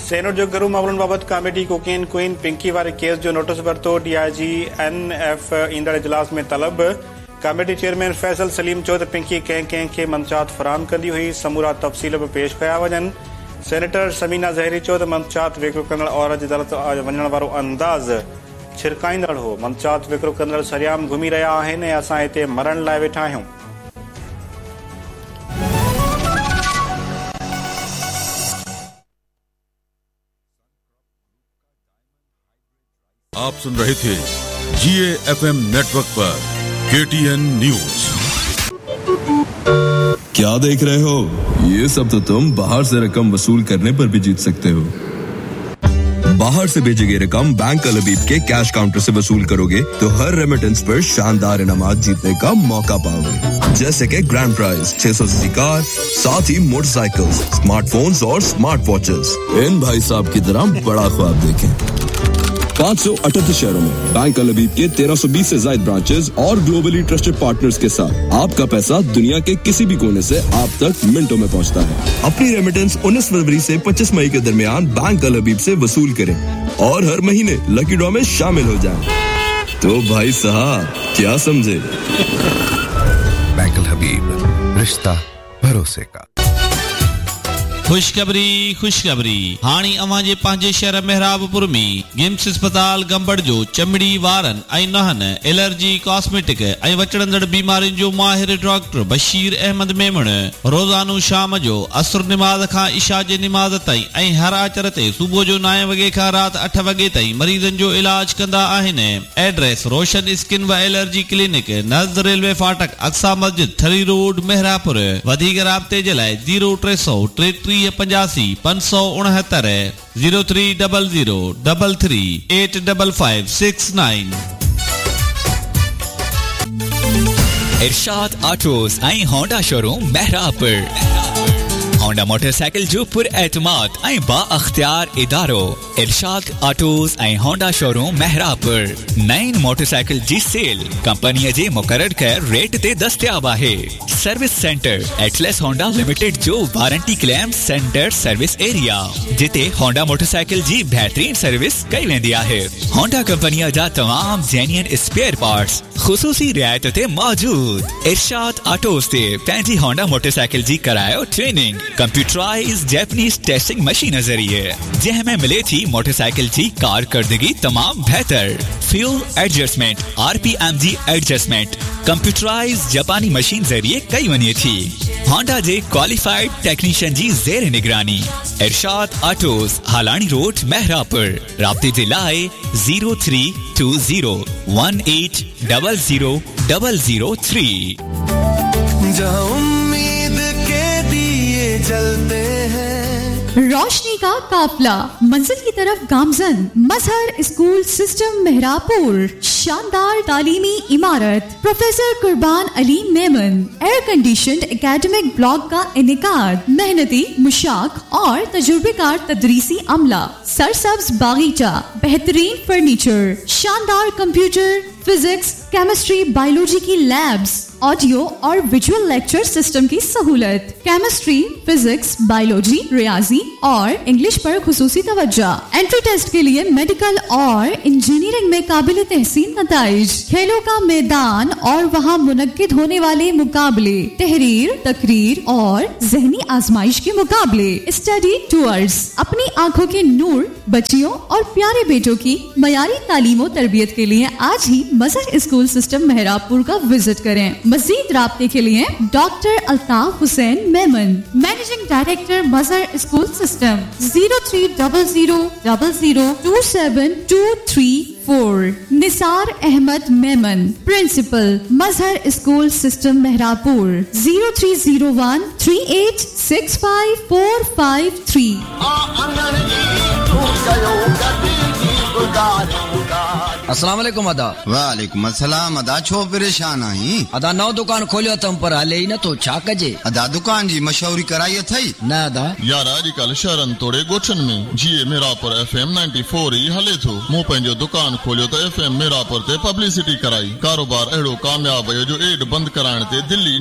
Senate जो गरू मामलन बाबति कॉमेडी कोकेन क्वीन पिंकी वारे केस जो नोटिस वरितो DIG NF ईंदड़ इजलास में तलब कॉमेडी चेयरमैन फैसल सलीम चयो त पिंकी कंहिं मंचात फराहम कंदी हुई समूरा तफ़सील बि पेश कया वञनि। सेनेटर समीना ज़हरी चयो त मंचात विकिरो कंदड़ औरत जी अदालत वञण वारो अंदाज़ छिरकाईंदड़ हो। मंचात विकिरो कंदड़ सरियाम घुमी रहिया आहिनि ऐं असां हिते मरण लाइ वेठा आहियूं। आप सुन रहे थे GAFM नेटवर्क पर KTN न्यूज। क्या देख रहे हो? ये सब तो तुम बाहर से रकम वसूल करने पर भी जीत सकते हो। बाहर से भेजी गई रकम बैंक अल-हबीब के कैश काउंटर से वसूल करोगे तो हर रेमिटेंस पर शानदार इनामात जीतने का मौका पाओगे, जैसे कि ग्रैंड प्राइज 600 सीसी कार, साथ ही मोटरसाइकिल्स, स्मार्टफोन्स और स्मार्ट वॉचेस। इन भाई साहब की तरह बड़ा ख्वाब देखें। 538 शहरों में बैंक अल-हबीब के 1320 से ज्यादा ब्रांचेस और ग्लोबली ट्रस्टेड पार्टनर्स के साथ आपका पैसा दुनिया के किसी भी कोने से आप तक मिनटों में पहुंचता है। अपनी रेमिटेंस 19 फरवरी से 25 मई के दरमियान बैंक अल-हबीब से वसूल करें और हर महीने लकी ड्रॉ में शामिल हो जाएं। तो भाई साहब क्या समझे? बैंक अल-हबीब, रिश्ता भरोसे का। खुशखबरी हाणी अवां जे पंहिंजे शहर मेहराबपुर में गिम्स अस्पताल गंबड़ जो चमड़ी वारन ऐं नहन एलर्जी कॉस्मेटिक ऐं वचड़ंदड़ बीमारियुनि जो माहिर डॉक्टर बशीर अहमद मेमण रोज़ानो शाम जो असर निमाज़ खां इशा जे निमाज़ ताईं ऐं हर आचर ते सुबुह जो 9 वॻे खां राति 8 वॻे ताईं मरीज़नि जो इलाज कंदा आहिनि। एड्रेस रोशन स्किन व एलर्जी क्लिनिक नज़द रेलवे फाटक अक्सा मस्जिद थरी रोड मेहरापुर। वधीक राब्ते जे लाइ 0333 85 569 0300 33 85569। इरशाद ऑटोस ऐं Honda showroom Mehrabpur. Honda motorcycle जो पुर एतमाद ऐं बाअख्तियार इदारो इरशाद ऑटोस ऐं होंडा शोरूम मेहरापुर। नईं मोटरसाइकिल जी सेल कंपनी जे मुकर्रर कयल रेट ते दस्तयाब आहे। Service centre Atlas Honda limited जो warranty claim centre service area, जिते होंडा मोटरसाइकिल जी बेहतरीन सर्विस कई वेंदी आहे। होंडा कंपनी जा तमाम जेन्युइन स्पेयर पार्ट्स खुसूसी रियायत ते मौजूद। इरशाद ऑटोस ते पंहिंजी होंडा मोटरसाइकिल जी करायो training computerise Japanese testing machine ज़रिए, जंहिंमें मिले थी मोटरसाइकिल जी कारकर्दगी तमाम बेहतर। Fuel adjustment, RPMG adjustment computerise जापानी मशीन ज़रिए कई वञे थी। होंडा जे क्वालिफाइड टेक्नीशियन जी ज़ेर निगरानी। इरशाद ऑटोस हालानी रोड मेहरापुर। राब्ते जे लाइ 0320 18 00 003। जहाँ उम्मीद के दिए जलते हैं, रोशनी का काफिला मंजिल की तरफ गामजन। मजहर स्कूल सिस्टम मेहरापुर, शानदार तालीमी इमारत, प्रोफेसर कुर्बान Ali Memon, air conditioned academic block का इनेकाद, मेहनती मुशाक और तजुर्बेकार तदरीसी अमला, सरसब्ज बागीचा, बेहतरीन फर्नीचर, शानदार कंप्यूटर, फिजिक्स, केमिस्ट्री, बायोलॉजी की लैब्स, ऑडियो और विजुअल लेक्चर सिस्टम की सहूलत, केमिस्ट्री, फिजिक्स, बायोलॉजी, रियाजी और इंग्लिश पर खुसूसी तवज्जो। एंट्री टेस्ट के लिए मेडिकल और इंजीनियरिंग में काबिल तहसीन नताइज, खेलों का मैदान और वहाँ मुनक्किद होने वाले मुकाबले, तहरीर, तकरीर और जहनी आजमाइश के मुकाबले, स्टडी टूर्स। अपनी आंखों के नूर बच्चियों और प्यारे बेटों की मयारी तालीम तरबियत के लिए आज ही मजहर स्कूल सिस्टम मेहरापुर का विजिट करें। मजीद राब्ते के लिए doctor Altaf Hussain Memon, managing director मजहर school system, 0300 00 27234। Nisar Ahmad Memon, principal मजहर स्कूल सिस्टम मेहरापुर, 0301 3865 453। अस्सलाम वालेकुम अदा। वालेकुम अस्सलाम अदा। छो परेशान आई? अदा नौ दुकान खोलियो तम पर हले ही न तो छा कजे? अदा दुकान जी मशहूरी कराई थई न अदा यार अॼुकल्ह शहरनि तोड़े ॻोठनि में जीअं मेरापुर FM 94 ई हले थो। मूं पंहिंजो दुकान खोलियो त FM मेरापुर ते पब्लिसिटी कराई। कारोबार अहिड़ो कामयाब जो एड बंदि कराइण ते दिल्ली